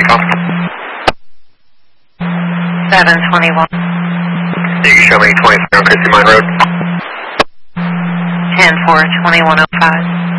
from? 721. You can show me 23 on Christie Mine Road. 10-4, 2105.